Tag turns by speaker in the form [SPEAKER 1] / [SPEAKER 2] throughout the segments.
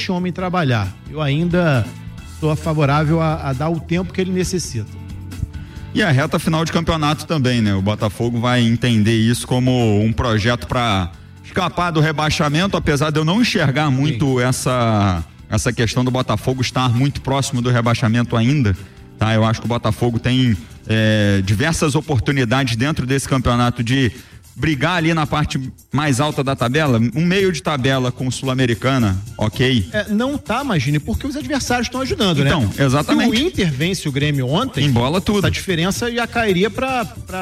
[SPEAKER 1] deixe o homem trabalhar. Eu ainda sou favorável a dar o tempo que ele necessita.
[SPEAKER 2] E a reta final de campeonato também, né? O Botafogo vai entender isso como um projeto para escapar do rebaixamento, apesar de eu não enxergar muito essa questão do Botafogo estar muito próximo do rebaixamento ainda, tá? Eu acho que o Botafogo tem diversas oportunidades dentro desse campeonato de brigar ali na parte mais alta da tabela, um meio de tabela com Sul-Americana, ok?
[SPEAKER 1] Não tá, imagine, porque os adversários estão ajudando,
[SPEAKER 2] então, né? Então, exatamente.
[SPEAKER 1] Se o Inter vence o Grêmio ontem,
[SPEAKER 2] embola tudo.
[SPEAKER 1] Essa diferença já cairia para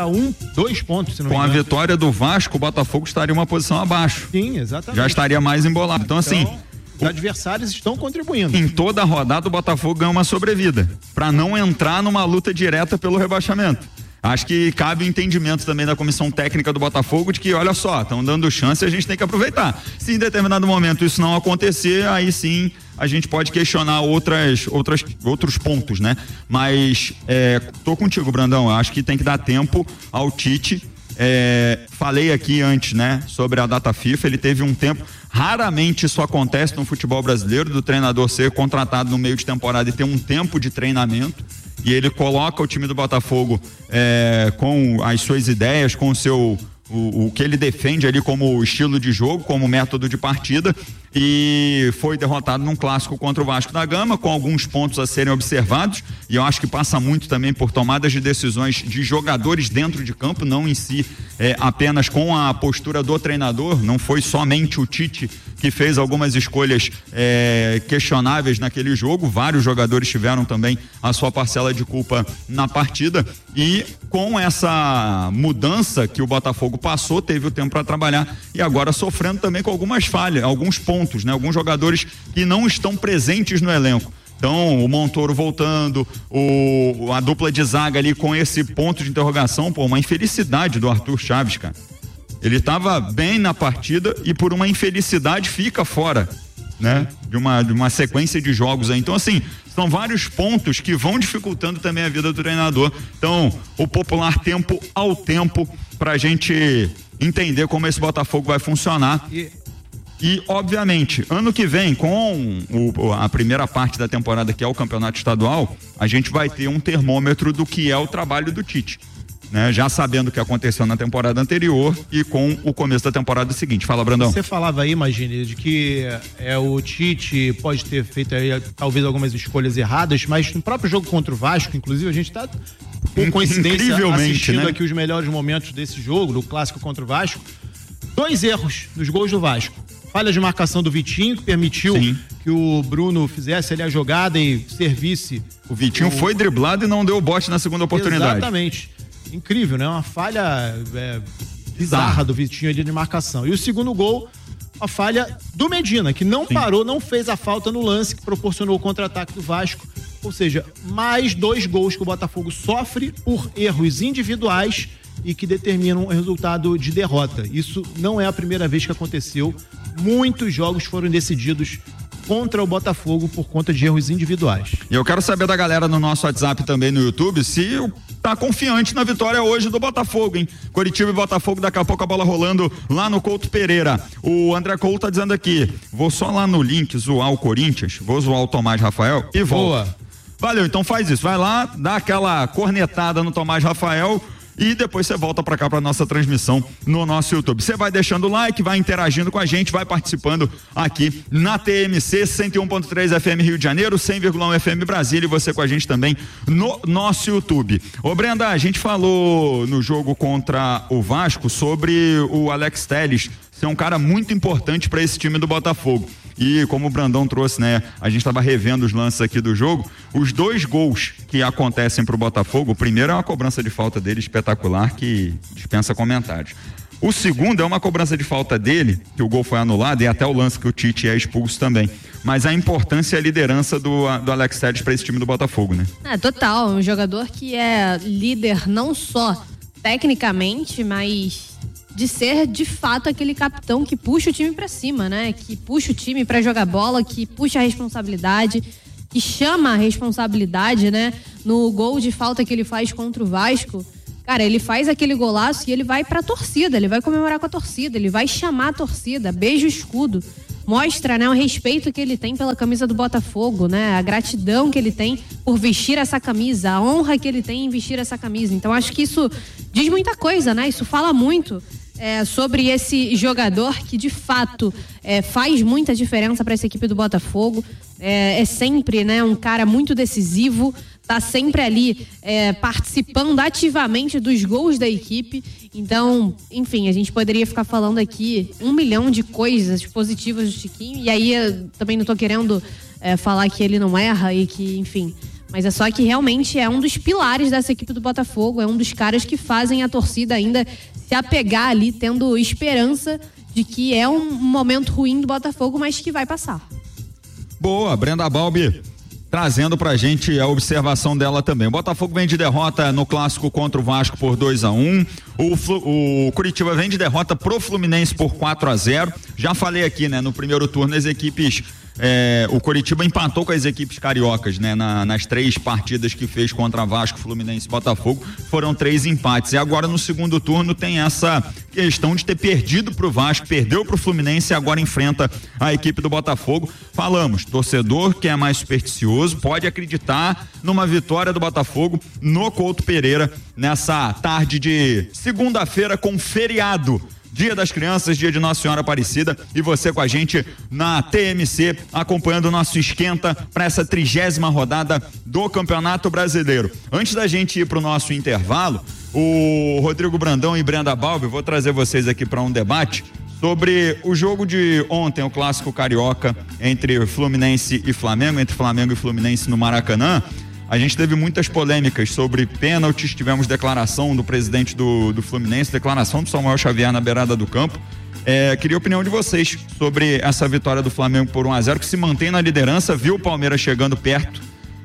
[SPEAKER 1] 2 pontos, se não me engano.
[SPEAKER 2] Com a vitória do Vasco, o Botafogo estaria uma posição abaixo.
[SPEAKER 1] Sim, exatamente.
[SPEAKER 2] Já estaria mais embolado. Então, assim,
[SPEAKER 1] os adversários estão contribuindo.
[SPEAKER 2] Em toda a rodada, o Botafogo ganha uma sobrevida para não entrar numa luta direta pelo rebaixamento. Acho que cabe o entendimento também da comissão técnica do Botafogo de que, olha só, estão dando chance e a gente tem que aproveitar. Se em determinado momento isso não acontecer, aí sim a gente pode questionar outros pontos, né? Mas tô contigo, Brandão. Acho que tem que dar tempo ao Tite. Falei aqui antes, né, sobre a data FIFA. Ele teve um tempo. Raramente isso acontece no futebol brasileiro, do treinador ser contratado no meio de temporada e ter um tempo de treinamento. E ele coloca o time do Botafogo com as suas ideias, com o que ele defende ali como estilo de jogo, como método de partida, e foi derrotado num clássico contra o Vasco da Gama, com alguns pontos a serem observados, e eu acho que passa muito também por tomadas de decisões de jogadores dentro de campo, não em si apenas com a postura do treinador. Não foi somente o Tite que fez algumas escolhas questionáveis naquele jogo, vários jogadores tiveram também a sua parcela de culpa na partida, e com essa mudança que o Botafogo passou, teve o tempo para trabalhar, e agora sofrendo também com algumas falhas, alguns pontos, né? Alguns jogadores que não estão presentes no elenco. Então, o Montoro voltando, a dupla de zaga ali com esse ponto de interrogação, uma infelicidade do Arthur Chaves, cara. Ele estava bem na partida e por uma infelicidade fica fora, né? De uma sequência de jogos aí. Então, assim, são vários pontos que vão dificultando também a vida do treinador. Então, o popular tempo ao tempo pra gente entender como esse Botafogo vai funcionar. E, obviamente, ano que vem, com a primeira parte da temporada, que é o campeonato estadual, a gente vai ter um termômetro do que é o trabalho do Tite, né? Já sabendo o que aconteceu na temporada anterior e com o começo da temporada seguinte. Fala, Brandão.
[SPEAKER 1] Você falava aí, imagine, de que o Tite pode ter feito aí, talvez algumas escolhas erradas, mas no próprio jogo contra o Vasco, inclusive, a gente está por coincidência assistindo, né, aqui os melhores momentos desse jogo, do clássico contra o Vasco. 2 erros nos gols do Vasco. Falha de marcação do Vitinho, que permitiu que o Bruno fizesse ali a jogada e servisse.
[SPEAKER 2] O Vitinho foi driblado e não deu o bote na segunda oportunidade.
[SPEAKER 1] Exatamente. Incrível, né? Uma falha bizarra do Vitinho ali de marcação. E o segundo gol, a falha do Medina, que não parou, não fez a falta no lance que proporcionou o contra-ataque do Vasco. Ou seja, mais 2 gols que o Botafogo sofre por erros individuais e que determinam o resultado de derrota. Isso não é a primeira vez que aconteceu. Muitos jogos foram decididos contra o Botafogo por conta de erros individuais.
[SPEAKER 2] E eu quero saber da galera no nosso WhatsApp também no YouTube se tá confiante na vitória hoje do Botafogo, hein? Coritiba e Botafogo, daqui a pouco a bola rolando lá no Couto Pereira. O André Couto tá dizendo aqui, vou só lá no link zoar o Corinthians, vou zoar o Tomás Rafael e volto. Boa. Valeu, então faz isso, vai lá, dá aquela cornetada no Tomás Rafael e depois você volta pra cá pra nossa transmissão no nosso YouTube. Você vai deixando o like, vai interagindo com a gente, vai participando aqui na TMC 101.3 FM Rio de Janeiro, 100,1 FM Brasília, e você com a gente também no nosso YouTube. Ô Brenda, a gente falou no jogo contra o Vasco sobre o Alex Telles ser um cara muito importante para esse time do Botafogo. E como o Brandão trouxe, né? A gente estava revendo os lances aqui do jogo. Os 2 gols que acontecem pro Botafogo, o primeiro é uma cobrança de falta dele espetacular que dispensa comentários. O segundo é uma cobrança de falta dele, que o gol foi anulado, e até o lance que o Tite é expulso também. Mas a importância e a liderança do Alex Telles para esse time do Botafogo, né?
[SPEAKER 3] Total. Um jogador que é líder não só tecnicamente, mas de ser de fato aquele capitão que puxa o time pra cima, né? Que puxa o time pra jogar bola, que puxa a responsabilidade, que chama a responsabilidade, né? No gol de falta que ele faz contra o Vasco, Cara, ele faz aquele golaço e ele vai pra torcida, ele vai comemorar com a torcida, ele vai chamar a torcida, beija o escudo. Mostra, né, o respeito que ele tem pela camisa do Botafogo, né? A gratidão que ele tem por vestir essa camisa, a honra que ele tem em vestir essa camisa. Então acho que isso diz muita coisa, né? Isso fala muito sobre esse jogador que de fato faz muita diferença para essa equipe do Botafogo. É sempre, né, um cara muito decisivo, tá sempre ali participando ativamente dos gols da equipe. Então, enfim, a gente poderia ficar falando aqui 1 milhão de coisas positivas do Chiquinho, e aí eu também não tô querendo falar que ele não erra e que, enfim, mas é só que realmente é um dos pilares dessa equipe do Botafogo, é um dos caras que fazem a torcida ainda se apegar ali, tendo esperança de que é um momento ruim do Botafogo, mas que vai passar.
[SPEAKER 2] Boa, Brenda Balbi trazendo pra gente a observação dela também. O Botafogo vem de derrota no clássico contra o Vasco por 2-1. O Curitiba vem de derrota pro Fluminense por 4-0. Já falei aqui, né, no primeiro turno as equipes, o Curitiba empatou com as equipes cariocas, né, nas 3 partidas que fez contra Vasco, Fluminense e Botafogo, foram 3 empates. E agora no segundo turno tem essa questão de ter perdido pro Vasco, perdeu pro Fluminense e agora enfrenta a equipe do Botafogo. Falamos, torcedor que é mais supersticioso pode acreditar numa vitória do Botafogo no Couto Pereira nessa tarde de segunda-feira com feriado. Dia das Crianças, dia de Nossa Senhora Aparecida, e você com a gente na TMC, acompanhando o nosso esquenta para essa 30ª rodada do Campeonato Brasileiro. Antes da gente ir para o nosso intervalo, o Rodrigo Brandão e Brenda Balbi, vou trazer vocês aqui para um debate sobre o jogo de ontem, o clássico carioca entre Fluminense e Flamengo, entre Flamengo e Fluminense no Maracanã. A gente teve muitas polêmicas sobre pênaltis, tivemos declaração do presidente do Fluminense, declaração do Samuel Xavier na beirada do campo. Queria a opinião de vocês sobre essa vitória do Flamengo por 1-0, que se mantém na liderança, viu o Palmeiras chegando perto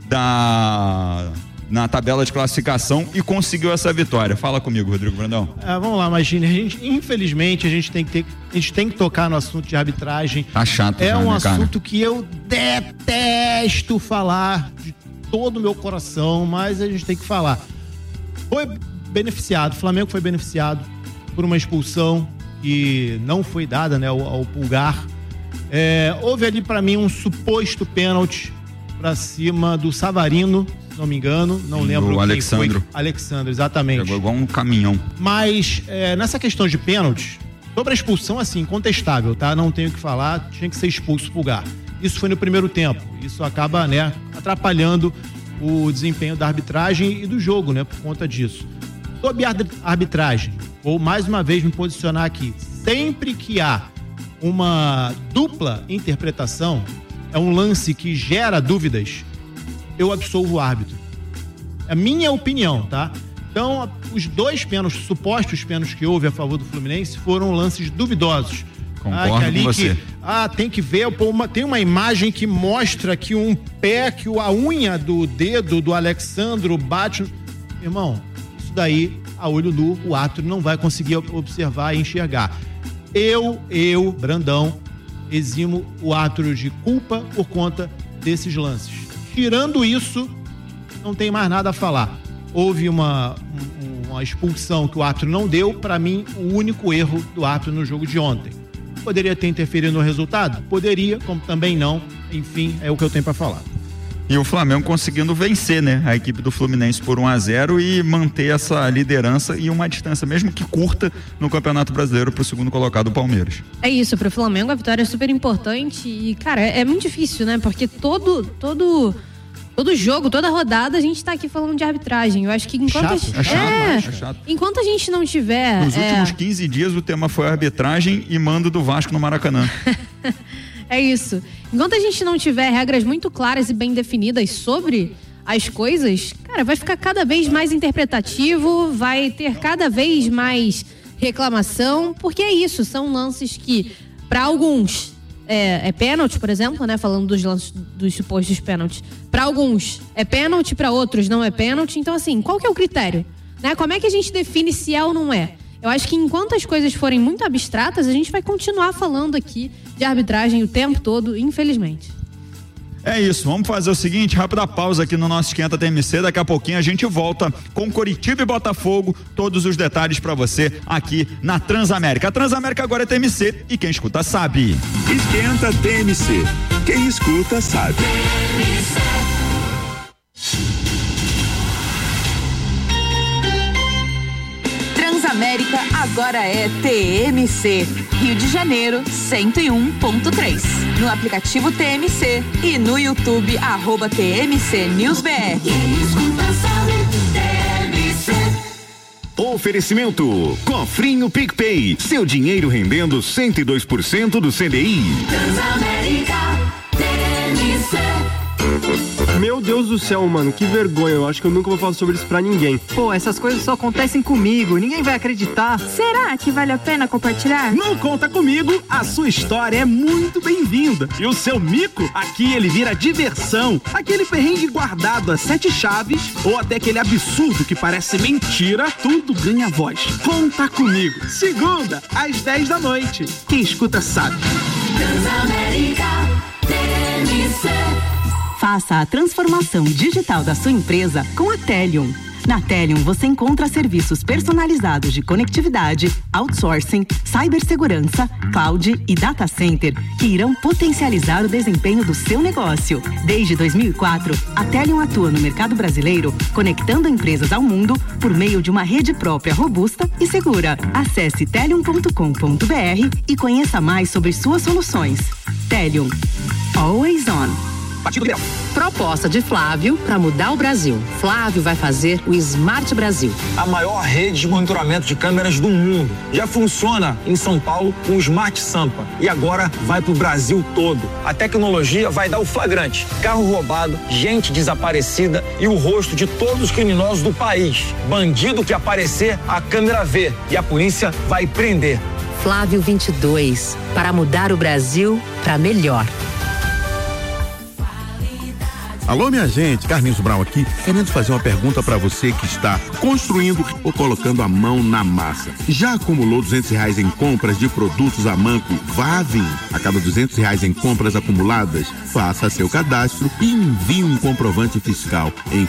[SPEAKER 2] na tabela de classificação e conseguiu essa vitória. Fala comigo, Rodrigo Brandão.
[SPEAKER 1] Vamos lá, Magine, infelizmente a gente tem que tocar no assunto de arbitragem.
[SPEAKER 2] Tá chato.
[SPEAKER 1] Um assunto que eu detesto falar de todo o meu coração, mas a gente tem que falar. Foi beneficiado, o Flamengo foi beneficiado por uma expulsão que não foi dada, né, ao Pulgar. Houve ali para mim um suposto pênalti para cima do Savarino, se não me engano, não lembro
[SPEAKER 2] quem Alexandro.
[SPEAKER 1] Foi. Alexandro, exatamente.
[SPEAKER 2] Pegou igual um caminhão.
[SPEAKER 1] Mas nessa questão de pênalti, sobre a expulsão, assim, incontestável, tá? Não tenho o que falar, tinha que ser expulso o Pulgar. Isso foi no primeiro tempo. Isso acaba, né, atrapalhando o desempenho da arbitragem e do jogo, né, por conta disso. Sobre a arbitragem, vou mais uma vez me posicionar aqui. Sempre que há uma dupla interpretação, é um lance que gera dúvidas, eu absolvo o árbitro. É a minha opinião, tá? Então, os 2 pênaltis, supostos pênaltis que houve a favor do Fluminense, foram lances duvidosos.
[SPEAKER 2] Concordo com você.
[SPEAKER 1] Tem que ver, tem uma imagem que mostra que um pé, que a unha do dedo do Alexandro bate. Irmão, isso daí, a olho nu, o árbitro não vai conseguir observar e enxergar. Eu, Brandão, eximo o árbitro de culpa por conta desses lances. Tirando isso, não tem mais nada a falar. Houve uma expulsão que o árbitro não deu, para mim, o único erro do árbitro no jogo de ontem. Poderia ter interferido no resultado? Poderia, como também não. Enfim, é o que eu tenho para falar.
[SPEAKER 2] E o Flamengo conseguindo vencer, né, a equipe do Fluminense por 1-0 e manter essa liderança e uma distância, mesmo que curta, no Campeonato Brasileiro pro segundo colocado, o Palmeiras.
[SPEAKER 3] É isso, pro Flamengo a vitória é super importante e, cara, é muito difícil, né, porque todo jogo, toda rodada a gente tá aqui falando de arbitragem. Eu acho que enquanto
[SPEAKER 2] chato.
[SPEAKER 3] Enquanto a gente não tiver...
[SPEAKER 2] Nos últimos 15 dias o tema foi arbitragem e mando do Vasco no Maracanã.
[SPEAKER 3] É isso. Enquanto a gente não tiver regras muito claras e bem definidas sobre as coisas, cara, vai ficar cada vez mais interpretativo, vai ter cada vez mais reclamação, porque é isso, são lances que, para alguns, é pênalti, por exemplo, né? Falando dos lances, dos supostos pênaltis. Para alguns é pênalti, para outros não é pênalti. Então, assim, qual que é o critério? Né? Como é que a gente define se é ou não é? Eu acho que enquanto as coisas forem muito abstratas, a gente vai continuar falando aqui de arbitragem o tempo todo, infelizmente.
[SPEAKER 2] É isso, vamos fazer o seguinte, rápida pausa aqui no nosso Esquenta TMC, daqui a pouquinho a gente volta com Coritiba e Botafogo, todos os detalhes pra você aqui na Transamérica. A Transamérica agora é TMC e quem escuta sabe.
[SPEAKER 4] Esquenta TMC, quem escuta sabe.
[SPEAKER 5] Transamérica agora é TMC, Rio de Janeiro 101.3. No aplicativo TMC e no YouTube @TMC News BR.
[SPEAKER 6] Oferecimento Cofrinho PicPay, seu dinheiro rendendo 102% do CDI.
[SPEAKER 7] Transamérica TMC.
[SPEAKER 8] Meu Deus do céu, mano, que vergonha. Eu acho que eu nunca vou falar sobre isso pra ninguém.
[SPEAKER 9] Pô, essas coisas só acontecem comigo, ninguém vai acreditar.
[SPEAKER 10] Será que vale a pena compartilhar?
[SPEAKER 11] Não conta comigo, a sua história é muito bem-vinda. E o seu mico, aqui ele vira diversão. Aquele perrengue guardado a 7 chaves ou até aquele absurdo que parece mentira, tudo ganha voz. Conta comigo. Segunda, às 10 da noite. Quem escuta sabe.
[SPEAKER 7] Transamérica TMC.
[SPEAKER 5] Faça a transformação digital da sua empresa com a Telium. Na Telium você encontra serviços personalizados de conectividade, outsourcing, cibersegurança, cloud e data center que irão potencializar o desempenho do seu negócio. Desde 2004, a Telium atua no mercado brasileiro, conectando empresas ao mundo por meio de uma rede própria robusta e segura. Acesse telium.com.br e conheça mais sobre suas soluções. Telium. Always on.
[SPEAKER 12] Proposta de Flávio para mudar o Brasil. Flávio vai fazer o Smart Brasil.
[SPEAKER 13] A maior rede de monitoramento de câmeras do mundo. Já funciona em São Paulo com o Smart Sampa e agora vai pro Brasil todo. A tecnologia vai dar o flagrante. Carro roubado, gente desaparecida e o rosto de todos os criminosos do país. Bandido que aparecer, a câmera vê e a polícia vai prender.
[SPEAKER 12] Flávio 22, para mudar o Brasil para melhor.
[SPEAKER 14] Alô, minha gente, Carlinhos Brown aqui, querendo fazer uma pergunta para você que está construindo ou colocando a mão na massa. Já acumulou R$200 em compras de produtos Amanco Vavin? A cada R$200 em compras acumuladas, faça seu cadastro e envie um comprovante fiscal em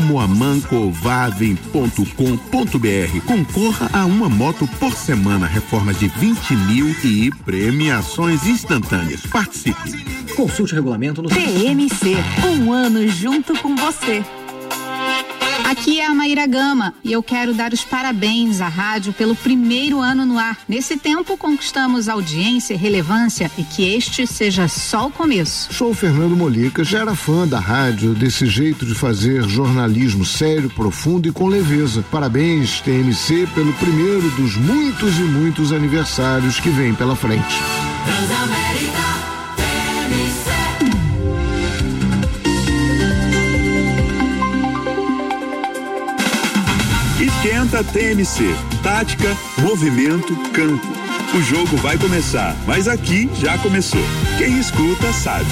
[SPEAKER 14] promoamancovavin.com.br. Concorra a uma moto por semana, reformas de 20 mil e premiações instantâneas. Participe.
[SPEAKER 12] Consulte o regulamento no
[SPEAKER 5] TMC, um ano junto com você.
[SPEAKER 10] Aqui é a Maíra Gama e eu quero dar os parabéns à rádio pelo primeiro ano no ar. Nesse tempo conquistamos audiência e relevância e que este seja só o começo.
[SPEAKER 15] Sou o Fernando Molica, já era fã da rádio, desse jeito de fazer jornalismo sério, profundo e com leveza. Parabéns, TMC, pelo primeiro dos muitos e muitos aniversários que vem pela frente.
[SPEAKER 7] Transamérica.
[SPEAKER 4] Esquenta TMC, tática, movimento, campo. O jogo vai começar, mas aqui já começou. Quem escuta sabe.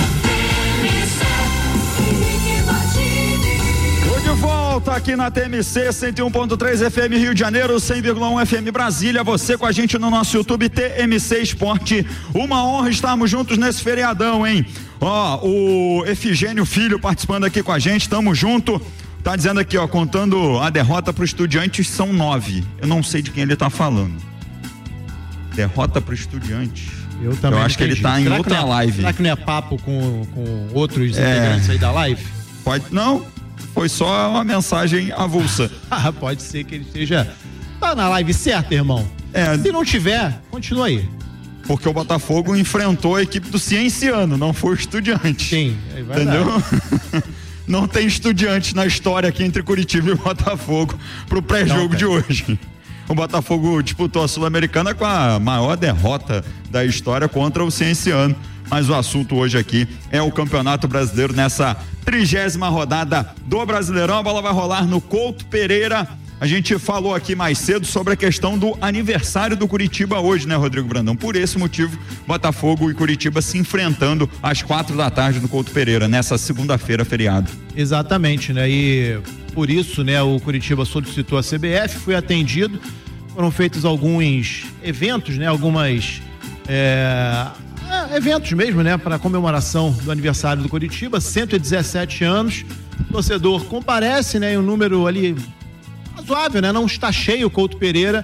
[SPEAKER 2] Tô de volta aqui na TMC 101.3 FM Rio de Janeiro, 100,1 FM Brasília. Você com a gente no nosso YouTube TMC Esporte. Uma honra estarmos juntos nesse feriadão, hein? Ó, o Efigênio Filho participando aqui com a gente, tamo junto. Tá dizendo aqui, ó, contando a derrota pro Estudiantes, são 9. Eu não sei de quem ele tá falando. Derrota pro Estudiantes.
[SPEAKER 1] Eu também.
[SPEAKER 2] Eu acho que ele tá em outra live.
[SPEAKER 1] Será que não é papo com outros integrantes aí da live?
[SPEAKER 2] Pode, não. Foi só uma mensagem avulsa.
[SPEAKER 1] Pode ser que ele esteja. Tá na live certa, irmão. Se não tiver, continua aí.
[SPEAKER 2] Porque o Botafogo enfrentou a equipe do Cienciano, não foi o Estudiante.
[SPEAKER 1] Sim, é verdade.
[SPEAKER 2] Entendeu? Não tem Estudiantes na história aqui entre Curitiba e Botafogo pro pré-jogo de hoje. O Botafogo disputou a Sul-Americana com a maior derrota da história contra o Cienciano. Mas o assunto hoje aqui é o Campeonato Brasileiro nessa 30ª rodada do Brasileirão. A bola vai rolar no Couto Pereira. A gente falou aqui mais cedo sobre a questão do aniversário do Curitiba hoje, né, Rodrigo Brandão? Por esse motivo, Botafogo e Curitiba se enfrentando às 4 da tarde no Couto Pereira, nessa segunda-feira, feriado.
[SPEAKER 1] Exatamente, né? E por isso, né, o Curitiba solicitou a CBF, foi atendido, foram feitos alguns eventos, né? Algumas para eventos mesmo, né? Para comemoração do aniversário do Coritiba, 117 anos. O torcedor comparece, né? Em um número ali razoável, né? Não está cheio o Couto Pereira,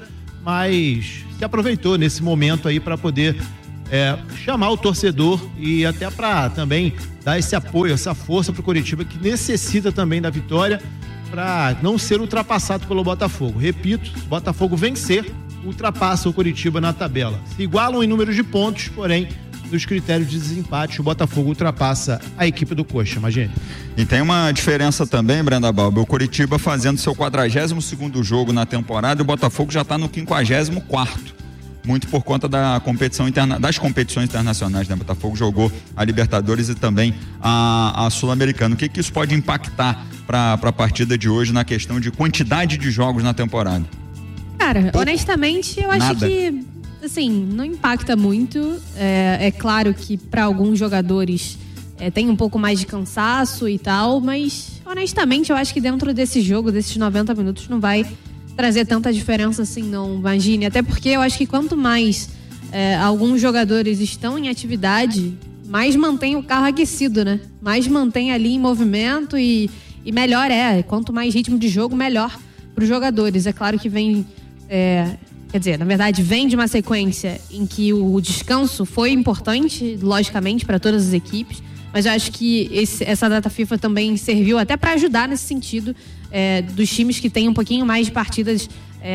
[SPEAKER 1] mas se aproveitou nesse momento aí para poder chamar o torcedor e até para também dar esse apoio, essa força para o Coritiba, que necessita também da vitória para não ser ultrapassado pelo Botafogo. Repito, se o Botafogo vencer, ultrapassa o Coritiba na tabela. Se igualam em números de pontos, porém, nos critérios de desempate, o Botafogo ultrapassa a equipe do Coxa, imagine.
[SPEAKER 2] E tem uma diferença também, Brenda Balbi, o Coritiba fazendo seu 42º jogo na temporada e o Botafogo já está no 54º. Muito por conta da competição das competições internacionais, né? O Botafogo jogou a Libertadores e também a Sul-Americana. O que isso pode impactar para a partida de hoje na questão de quantidade de jogos na temporada?
[SPEAKER 3] Cara, honestamente, eu acho que, assim, não impacta muito. É claro que para alguns jogadores tem um pouco mais de cansaço e tal, mas honestamente eu acho que dentro desse jogo, desses 90 minutos, não vai trazer tanta diferença assim, não, imagine. Até porque eu acho que quanto mais alguns jogadores estão em atividade, mais mantém o carro aquecido, né? Mais mantém ali em movimento e melhor quanto mais ritmo de jogo, melhor para os jogadores. É claro que vem, quer dizer, na verdade vem de uma sequência em que o descanso foi importante, logicamente, para todas as equipes, mas eu acho que essa data FIFA também serviu até para ajudar nesse sentido, dos times que têm um pouquinho mais de partidas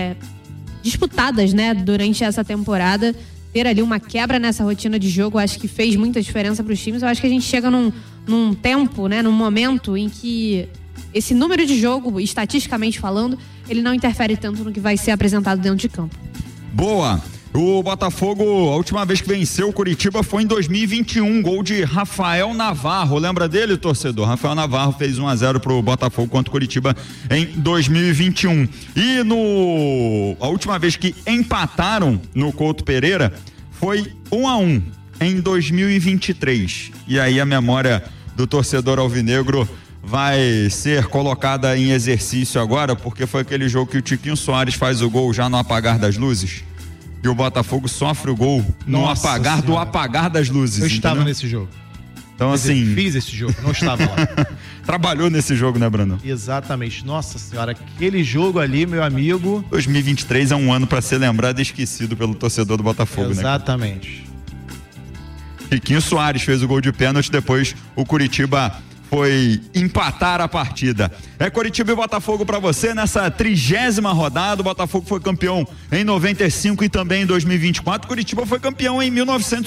[SPEAKER 3] disputadas, né, durante essa temporada. Ter ali uma quebra nessa rotina de jogo, eu acho que fez muita diferença para os times. Eu acho que a gente chega num tempo, né, num momento em que esse número de jogo, estatisticamente falando, ele não interfere tanto no que vai ser apresentado dentro de campo.
[SPEAKER 2] Boa! O Botafogo, a última vez que venceu o Coritiba foi em 2021, gol de Rafael Navarro. Lembra dele, torcedor? Rafael Navarro fez 1-0 pro Botafogo contra o Coritiba em 2021. E a última vez que empataram no Couto Pereira foi 1-1 em 2023. E aí a memória do torcedor alvinegro vai ser colocada em exercício agora, porque foi aquele jogo que o Tiquinho Soares faz o gol já no apagar das luzes. E o Botafogo sofre o gol no apagar do apagar das luzes.
[SPEAKER 1] Eu estava nesse jogo.
[SPEAKER 2] Então, assim.
[SPEAKER 1] Fiz esse jogo, não estava lá.
[SPEAKER 2] Trabalhou nesse jogo, né, Brandão?
[SPEAKER 1] Exatamente. Nossa senhora, aquele jogo ali, meu amigo.
[SPEAKER 2] 2023 é um ano para ser lembrado e esquecido pelo torcedor do Botafogo,
[SPEAKER 1] exatamente,
[SPEAKER 2] né? Tiquinho Soares fez o gol de pênalti, depois o Coritiba foi empatar a partida. Coritiba e Botafogo para você nessa 30ª rodada. O Botafogo foi campeão em 95 e também em 2024. Coritiba foi campeão em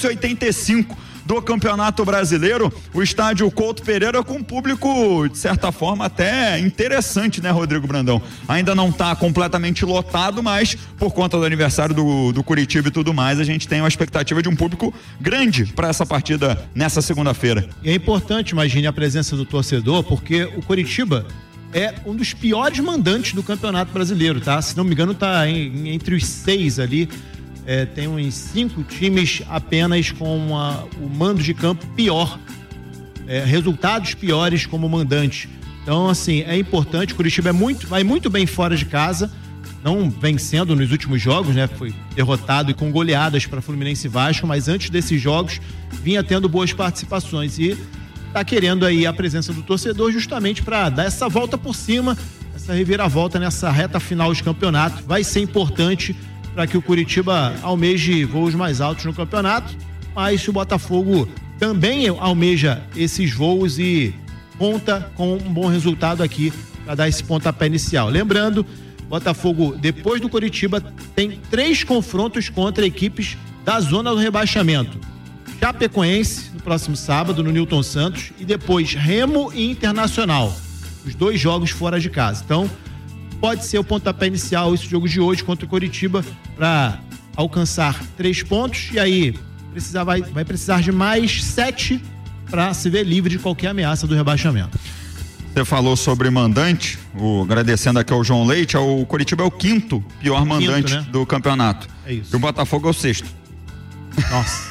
[SPEAKER 2] 1985 do Campeonato Brasileiro. O estádio Couto Pereira com público, de certa forma, até interessante, né, Rodrigo Brandão? Ainda não está completamente lotado, mas por conta do aniversário do Coritiba e tudo mais, a gente tem uma expectativa de um público grande para essa partida nessa segunda-feira.
[SPEAKER 1] E é importante, imagine, a presença do torcedor, porque o Coritiba é um dos piores mandantes do Campeonato Brasileiro, tá? Se não me engano, tá entre os 6 ali. Tem uns 5 times apenas com o mando de campo pior, resultados piores como mandante. Então, assim, é importante. O Coritiba vai muito bem fora de casa, não vencendo nos últimos jogos, né? Foi derrotado e com goleadas para Fluminense e Vasco, mas antes desses jogos vinha tendo boas participações e tá querendo aí a presença do torcedor justamente para dar essa volta por cima, essa reviravolta nessa reta final de campeonato. Vai ser importante para que o Coritiba almeje voos mais altos no campeonato, mas o Botafogo também almeja esses voos e conta com um bom resultado aqui para dar esse pontapé inicial. Lembrando, Botafogo, depois do Coritiba, tem 3 confrontos contra equipes da zona do rebaixamento. Chapecoense, no próximo sábado, no Newton Santos, e depois Remo e Internacional. Os 2 jogos fora de casa. Então, pode ser o pontapé inicial, esse jogo de hoje contra o Coritiba, para alcançar 3 pontos, e aí vai precisar de mais 7 para se ver livre de qualquer ameaça do rebaixamento.
[SPEAKER 2] Você falou sobre mandante, agradecendo aqui ao João Leite, o Coritiba é o 5º pior mandante, né, do campeonato.
[SPEAKER 1] É isso.
[SPEAKER 2] E o Botafogo é o 6º.
[SPEAKER 1] Nossa.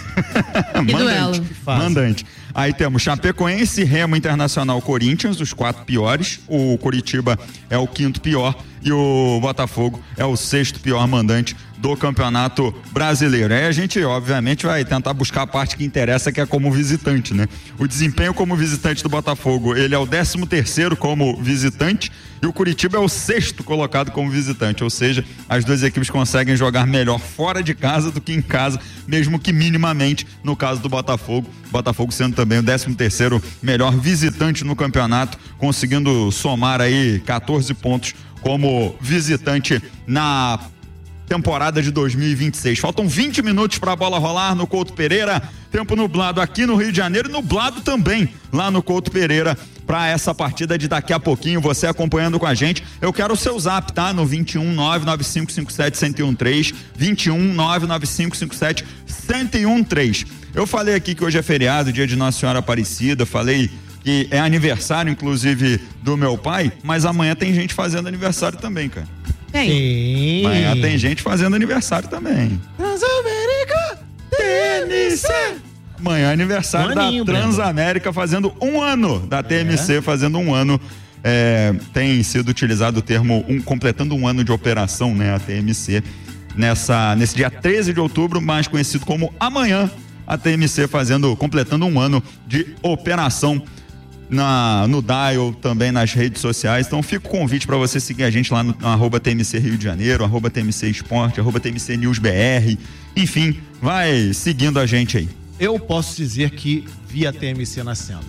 [SPEAKER 2] Mandante. Aí temos Chapecoense, Remo, Internacional, Corinthians, os 4 piores. O Coritiba é o 5º pior e o Botafogo é o 6º pior mandante do Campeonato Brasileiro. Aí a gente, obviamente, vai tentar buscar a parte que interessa, que é como visitante, né? O desempenho como visitante do Botafogo, ele é o 13º como visitante e o Curitiba é o 6º colocado como visitante, ou seja, as duas equipes conseguem jogar melhor fora de casa do que em casa, mesmo que minimamente no caso do Botafogo sendo também o 13º melhor visitante no campeonato, conseguindo somar aí 14 pontos como visitante na temporada de 2026. Faltam 20 minutos para a bola rolar no Couto Pereira. Tempo nublado aqui no Rio de Janeiro, nublado também lá no Couto Pereira para essa partida de daqui a pouquinho. Você acompanhando com a gente. Eu quero o seu zap, tá? No 21995571013, 21995571013. Eu falei aqui que hoje é feriado, dia de Nossa Senhora Aparecida, falei que é aniversário, inclusive, do meu pai, mas amanhã tem gente fazendo aniversário também, cara.
[SPEAKER 3] Tem.
[SPEAKER 2] Amanhã tem gente fazendo aniversário também.
[SPEAKER 1] Transamérica TMC.
[SPEAKER 2] Amanhã é aniversário da Transamérica, fazendo um ano da TMC, fazendo um ano. Tem sido utilizado o termo completando um ano de operação, né? A TMC, nesse dia 13 de outubro, mais conhecido como amanhã, a TMC completando um ano de operação no Dial, também nas redes sociais. Então fica o convite para você seguir a gente lá no @TMC Rio de Janeiro, @TMC Esporte, @TMC News BR. Enfim, vai seguindo a gente aí.
[SPEAKER 1] Eu posso dizer que vi a TMC nascendo.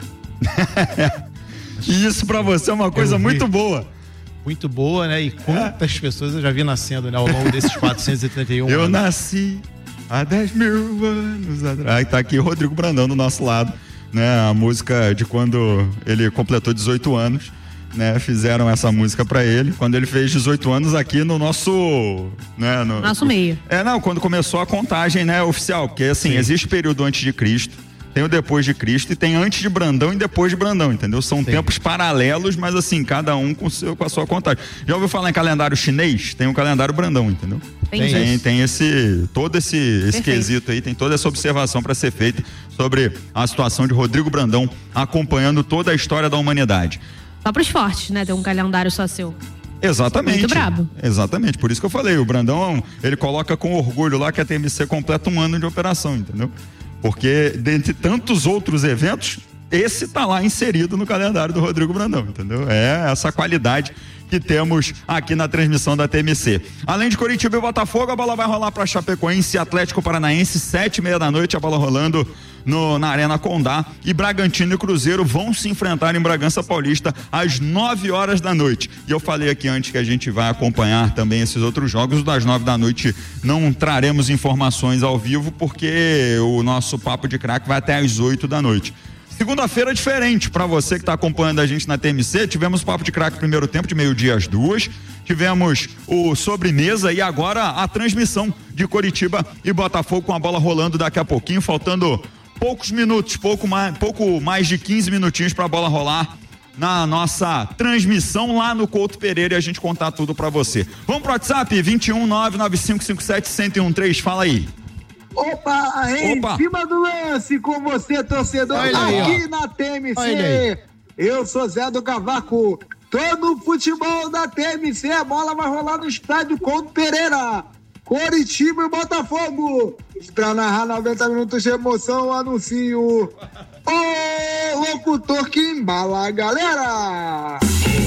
[SPEAKER 2] E isso para você é uma coisa muito boa.
[SPEAKER 1] Muito boa, né? E quantas pessoas eu já vi nascendo, né? Ao longo desses 431
[SPEAKER 2] eu
[SPEAKER 1] anos.
[SPEAKER 2] nasci há 10.000 anos atrás. Aí tá aqui o Rodrigo Brandão do nosso lado, né? A música de quando ele completou 18 anos, né? Fizeram essa música pra ele, quando ele fez 18 anos aqui no nosso, né?
[SPEAKER 3] Nosso meio.
[SPEAKER 2] Quando começou a contagem, né? Oficial, porque assim, existe período antes de Cristo, tem o depois de Cristo e tem antes de Brandão e depois de Brandão, entendeu? São tempos paralelos, mas assim, cada um com a sua contagem. Já ouviu falar em calendário chinês? Tem um calendário Brandão, entendeu? Tem todo esse quesito aí, tem toda essa observação para ser feita sobre a situação de Rodrigo Brandão acompanhando toda a história da humanidade.
[SPEAKER 3] Só pros fortes, né? Tem um calendário só seu.
[SPEAKER 2] Exatamente.
[SPEAKER 3] Muito brabo.
[SPEAKER 2] Exatamente, por isso que eu falei, o Brandão, ele coloca com orgulho lá que a TMC completa um ano de operação, entendeu? Porque dentre tantos outros eventos, esse tá lá inserido no calendário do Rodrigo Brandão, entendeu? É essa qualidade que temos aqui na transmissão da TMC. Além de Curitiba e Botafogo, a bola vai rolar para Chapecoense e Atlético Paranaense, 7h30 da noite, a bola rolando na Arena Condá, e Bragantino e Cruzeiro vão se enfrentar em Bragança Paulista às 9h da noite. E eu falei aqui antes que a gente vai acompanhar também esses outros jogos. Das 9h da noite não traremos informações ao vivo, porque o nosso Papo de Craque vai até às 8h da noite. Segunda-feira diferente para você que está acompanhando a gente na TMC. Tivemos o Papo de Craque primeiro tempo de 12h às 2h. Tivemos o sobremesa e agora a transmissão de Curitiba e Botafogo, com a bola rolando daqui a pouquinho, faltando poucos minutos, pouco mais de 15 minutinhos para a bola rolar na nossa transmissão lá no Couto Pereira e a gente contar tudo para você. Vamos pro WhatsApp 21995571013. Fala aí.
[SPEAKER 16] Opa, em cima do lance com você, torcedor, aqui na TMC. Eu sou Zé do Cavaco. Todo futebol da TMC, a bola vai rolar no estádio Couto Pereira. Curitiba e Botafogo. Pra narrar 90 minutos de emoção, anuncio o locutor que embala a galera.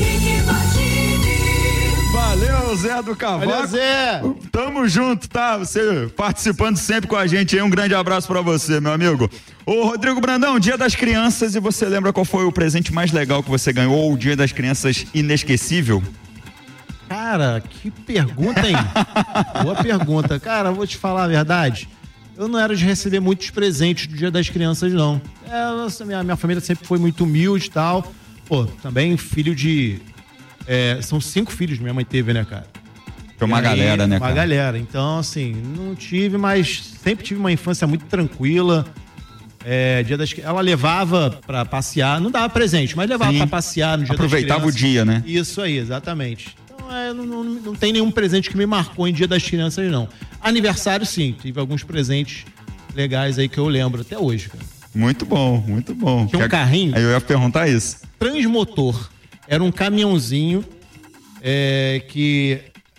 [SPEAKER 2] Valeu, Zé do Cavaco.
[SPEAKER 1] Valeu, Zé.
[SPEAKER 2] Tamo junto, tá? Você participando sempre com a gente aí. Um grande abraço pra você, meu amigo. Ô, Rodrigo Brandão, Dia das Crianças, e você lembra qual foi o presente mais legal que você ganhou, ou o Dia das Crianças inesquecível?
[SPEAKER 1] Cara, que pergunta, hein? Boa pergunta. Cara, eu vou te falar a verdade. Eu não era de receber muitos presentes do Dia das Crianças, não. Minha família sempre foi muito humilde e tal. Pô, também filho de... são 5 filhos que minha mãe teve, né, cara?
[SPEAKER 2] Foi uma galera, né,
[SPEAKER 1] cara? Uma galera. Então, assim, não tive, mas sempre tive uma infância muito tranquila. Ela levava pra passear, não dava presente, mas levava pra passear no Dia das Crianças.
[SPEAKER 2] Aproveitava o dia, né?
[SPEAKER 1] Isso aí, exatamente. Não tem nenhum presente que me marcou em Dia das Crianças, não. Aniversário, sim. Tive alguns presentes legais aí que eu lembro até hoje, cara.
[SPEAKER 2] Muito bom, muito bom.
[SPEAKER 1] Tinha um carrinho.
[SPEAKER 2] Aí eu ia perguntar isso.
[SPEAKER 1] Transmotor. Era um caminhãozinho que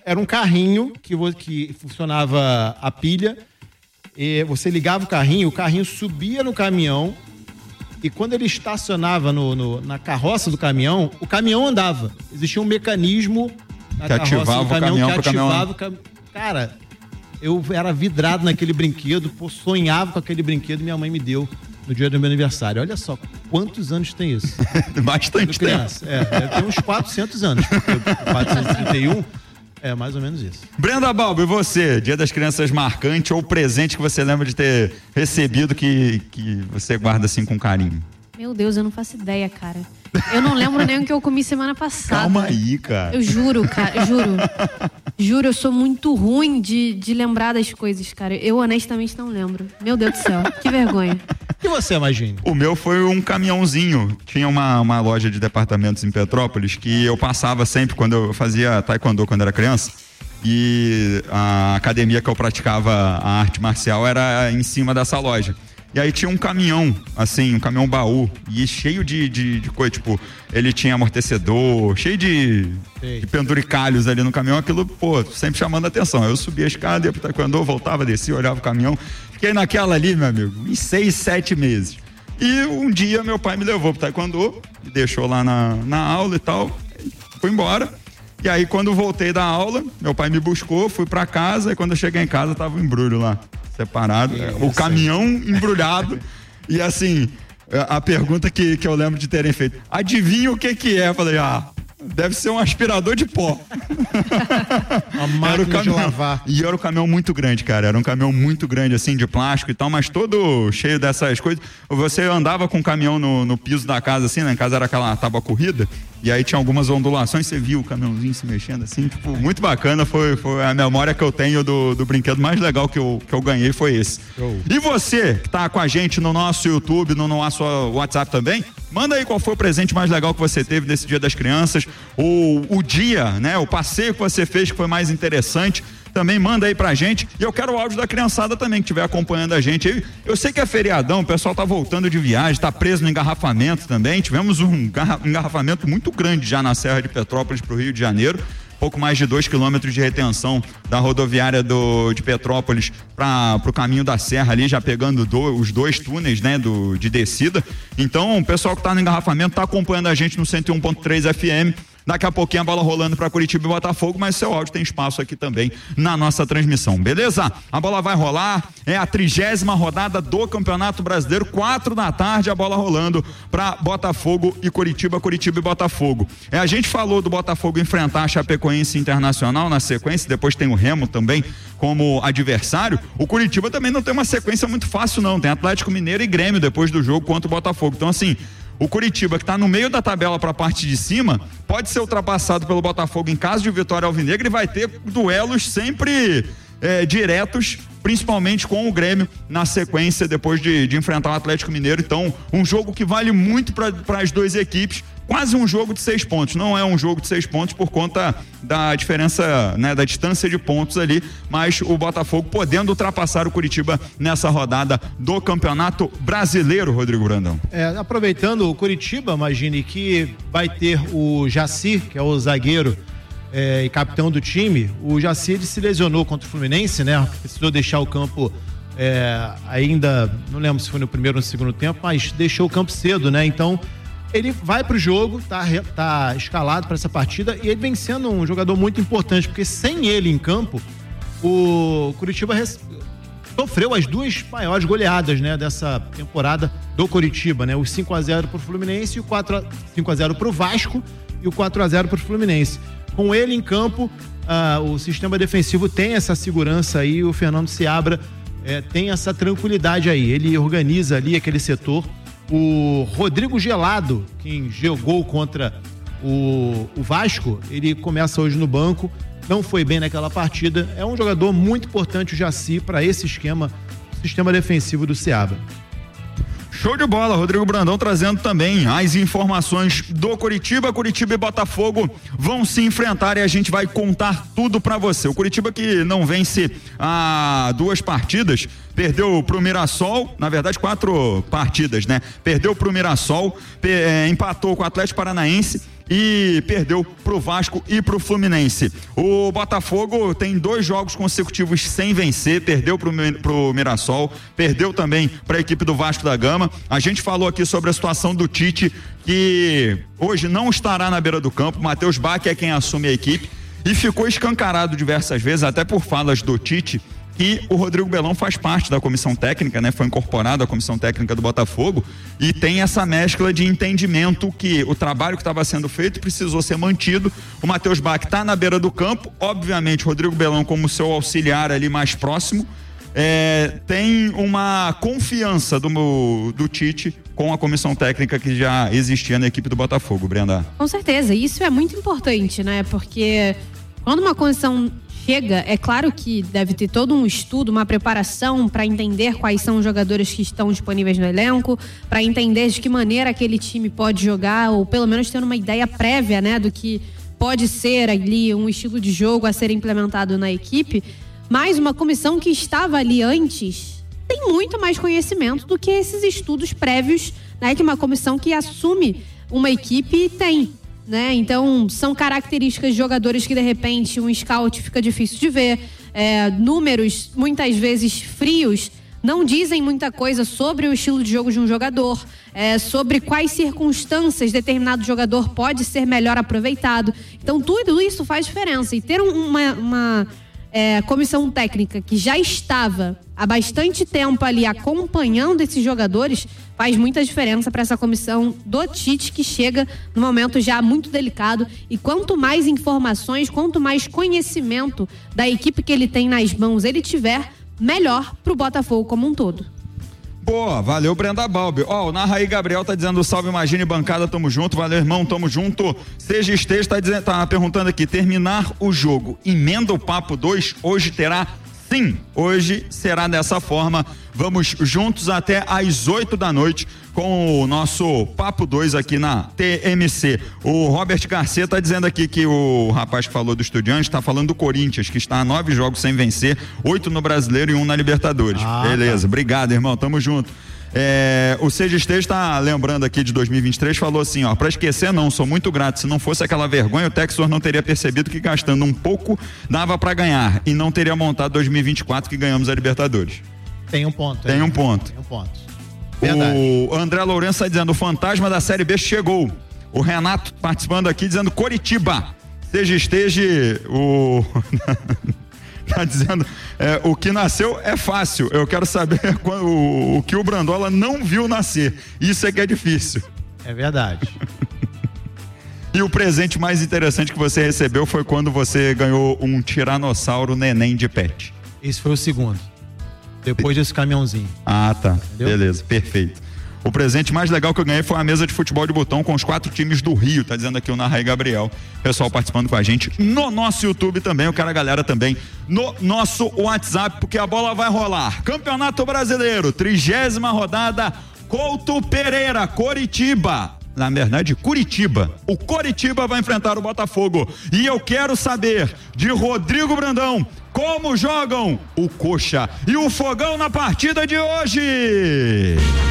[SPEAKER 1] era um carrinho que funcionava a pilha, e você ligava o carrinho subia no caminhão, e quando ele estacionava na carroça do caminhão, o caminhão andava. Existia um mecanismo na
[SPEAKER 2] que
[SPEAKER 1] carroça
[SPEAKER 2] ativava
[SPEAKER 1] do caminhão
[SPEAKER 2] o caminhão
[SPEAKER 1] que ativava o caminhão. Cara, eu era vidrado naquele brinquedo, sonhava com aquele brinquedo, minha mãe me deu no dia do meu aniversário. Olha só, quantos anos tem isso?
[SPEAKER 2] Bastante tempo.
[SPEAKER 1] Deve ter uns 400 anos, porque 431 é mais ou menos isso.
[SPEAKER 2] Brenda Balbo, e você? Dia das Crianças marcante ou presente que você lembra de ter recebido que você guarda assim com carinho?
[SPEAKER 3] Meu Deus, eu não faço ideia, cara. Eu não lembro nem o que eu comi semana passada.
[SPEAKER 2] Calma aí, cara.
[SPEAKER 3] Eu juro, cara, juro. Juro, eu sou muito ruim de lembrar das coisas, cara. Eu honestamente não lembro. Meu Deus do céu, que vergonha.
[SPEAKER 1] E você, Magine?
[SPEAKER 2] O meu foi um caminhãozinho. Tinha uma loja de departamentos em Petrópolis que eu passava sempre quando eu fazia taekwondo quando era criança. E a academia que eu praticava a arte marcial era em cima dessa loja. E aí tinha um caminhão, assim, um caminhão baú, e cheio de coisa, tipo, ele tinha amortecedor, cheio de penduricalhos ali no caminhão, aquilo, pô, sempre chamando a atenção. Eu subia a escada, ia pro taekwondo, voltava, descia, olhava o caminhão, fiquei naquela ali, meu amigo, em 6, 7 meses. E um dia meu pai me levou pro taekwondo, me deixou lá na aula e tal, fui embora. E aí quando voltei da aula, meu pai me buscou, fui pra casa, e quando eu cheguei em casa tava um embrulho lá. Separado, o caminhão embrulhado. E assim, a pergunta que eu lembro de terem feito: adivinha o que é? Eu falei, deve ser um aspirador de pó.
[SPEAKER 1] A máquina de lavar.
[SPEAKER 2] E era um caminhão muito grande, cara. Era um caminhão muito grande, assim, de plástico e tal, mas todo cheio dessas coisas. Você andava com o caminhão no piso da casa, assim, né? Em casa era aquela tábua corrida. E aí tinha algumas ondulações, você viu o caminhãozinho se mexendo assim, tipo, muito bacana, foi a memória que eu tenho do brinquedo mais legal que eu ganhei foi esse. E você que tá com a gente no nosso YouTube, no nosso WhatsApp também, manda aí qual foi o presente mais legal que você teve nesse Dia das Crianças, o dia, né, o passeio que você fez que foi mais interessante. Também manda aí pra gente. E eu quero o áudio da criançada também, que estiver acompanhando a gente. Eu sei que é feriadão, o pessoal tá voltando de viagem, tá preso no engarrafamento também. Tivemos um engarrafamento muito grande já na Serra de Petrópolis pro Rio de Janeiro. Pouco mais de 2 quilômetros de retenção da rodoviária de Petrópolis pro caminho da Serra ali, já pegando os 2 túneis, né, de descida. Então, o pessoal que tá no engarrafamento tá acompanhando a gente no 101.3 FM. Daqui a pouquinho a bola rolando para Curitiba e Botafogo, mas seu áudio tem espaço aqui também na nossa transmissão, beleza? A bola vai rolar, é a 30ª rodada do Campeonato Brasileiro, 4 da tarde, a bola rolando para Botafogo e Curitiba e Botafogo. A gente falou do Botafogo enfrentar a Chapecoense Internacional na sequência, depois tem o Remo também como adversário. O Curitiba também não tem uma sequência muito fácil não, tem Atlético Mineiro e Grêmio depois do jogo contra o Botafogo. Então assim, o Curitiba, que está no meio da tabela para a parte de cima, pode ser ultrapassado pelo Botafogo em caso de vitória alvinegra e vai ter duelos sempre diretos, principalmente com o Grêmio na sequência depois de enfrentar o Atlético Mineiro. Então, um jogo que vale muito para as duas equipes, quase um jogo de 6 pontos. Não é um jogo de 6 pontos por conta da diferença, né, da distância de pontos ali, mas o Botafogo podendo ultrapassar o Curitiba nessa rodada do Campeonato Brasileiro, Rodrigo Brandão.
[SPEAKER 1] Aproveitando o Curitiba, imagine que vai ter o Jaci, que é o zagueiro e capitão do time. O Jaci, ele se lesionou contra o Fluminense, né? Precisou deixar o campo ainda, não lembro se foi no primeiro ou no segundo tempo, mas deixou o campo cedo, né? Então, ele vai pro jogo, tá escalado para essa partida, e ele vem sendo um jogador muito importante, porque sem ele em campo, o Curitiba sofreu as 2 maiores goleadas, né, dessa temporada do Curitiba, né? O 5-0 pro Fluminense e o 5-0 pro Vasco e o 4-0 pro Fluminense. Com ele em campo, o sistema defensivo tem essa segurança aí, o Fernando Seabra tem essa tranquilidade aí, ele organiza ali aquele setor. O Rodrigo Gelado, quem jogou contra o Vasco, ele começa hoje no banco, não foi bem naquela partida, é um jogador muito importante, o Jaci, para esse sistema defensivo do Seabra.
[SPEAKER 2] Show de bola, Rodrigo Brandão trazendo também as informações do Curitiba. Curitiba e Botafogo vão se enfrentar e a gente vai contar tudo pra você. O Curitiba que não vence há 2 partidas, perdeu pro Mirassol, na verdade 4 partidas, né? Perdeu pro Mirassol, empatou com o Atlético Paranaense e perdeu pro Vasco e pro Fluminense. O Botafogo tem 2 jogos consecutivos sem vencer, perdeu pro Mirassol, perdeu também para a equipe do Vasco da Gama. A gente falou aqui sobre a situação do Tite, que hoje não estará na beira do campo. Matheus Bach é quem assume a equipe e ficou escancarado diversas vezes, até por falas do Tite, que o Rodrigo Belão faz parte da comissão técnica, né? Foi incorporado à comissão técnica do Botafogo e tem essa mescla de entendimento que o trabalho que estava sendo feito precisou ser mantido. O Matheus Bach está na beira do campo, obviamente Rodrigo Belão como seu auxiliar ali mais próximo, tem uma confiança do Tite com a comissão técnica que já existia na equipe do Botafogo, Brenda.
[SPEAKER 3] Com certeza, isso é muito importante, né? Porque quando uma comissão chega, é claro que deve ter todo um estudo, uma preparação para entender quais são os jogadores que estão disponíveis no elenco, para entender de que maneira aquele time pode jogar, ou pelo menos ter uma ideia prévia, né, do que pode ser ali um estilo de jogo a ser implementado na equipe. Mas uma comissão que estava ali antes tem muito mais conhecimento do que esses estudos prévios, né, que uma comissão que assume uma equipe tem. Né? Então, são características de jogadores que, de repente, um scout fica difícil de ver. Números, muitas vezes, frios, não dizem muita coisa sobre o estilo de jogo de um jogador, sobre quais circunstâncias determinado jogador pode ser melhor aproveitado. Então, tudo isso faz diferença. E ter uma comissão técnica que já estava há bastante tempo ali acompanhando esses jogadores faz muita diferença para essa comissão do Tite, que chega num momento já muito delicado. E quanto mais informações, quanto mais conhecimento da equipe que ele tem nas mãos ele tiver, melhor pro Botafogo como um todo.
[SPEAKER 2] Boa, valeu, Brenda Balbi. O Narraí Gabriel tá dizendo salve, imagine bancada, tamo junto, valeu, irmão, tamo junto. Seja Esteja tá perguntando aqui, terminar o jogo, emenda o papo 2, hoje terá? Sim, hoje será dessa forma. Vamos juntos até às 8 da noite com o nosso Papo 2 aqui na TMC. O Robert Garcia tá dizendo aqui que o rapaz que falou do Estudiantes tá falando do Corinthians, que está a 9 jogos sem vencer, 8 no Brasileiro e 1 na Libertadores. Beleza, obrigado, irmão, tamo junto. O Seja Esteja está lembrando aqui de 2023, falou assim, pra esquecer não, sou muito grato, se não fosse aquela vergonha o Textor não teria percebido que gastando um pouco dava pra ganhar e não teria montado 2024 que ganhamos a Libertadores.
[SPEAKER 1] Tem um ponto.
[SPEAKER 2] Tem um ponto.
[SPEAKER 1] Verdade.
[SPEAKER 2] O André Lourenço está dizendo, o fantasma da Série B chegou. O Renato participando aqui dizendo Coritiba. Seja Esteja, tá dizendo, o que nasceu é fácil, eu quero saber o que o Brandola não viu nascer, isso é que é difícil.
[SPEAKER 1] É verdade.
[SPEAKER 2] E o presente mais interessante que você recebeu foi quando você ganhou um tiranossauro neném de pet.
[SPEAKER 1] Esse foi o segundo, depois desse caminhãozinho.
[SPEAKER 2] Ah, tá, entendeu? Beleza, perfeito. O presente mais legal que eu ganhei foi a mesa de futebol de botão com os 4 times do Rio, tá dizendo aqui o Narraí Gabriel. Pessoal participando com a gente no nosso YouTube também, eu quero a galera também no nosso WhatsApp, porque a bola vai rolar. Campeonato Brasileiro, 30ª rodada, Couto Pereira, Coritiba. Na verdade, Curitiba. O Coritiba vai enfrentar o Botafogo. E eu quero saber de Rodrigo Brandão como jogam o Coxa e o Fogão na partida de hoje.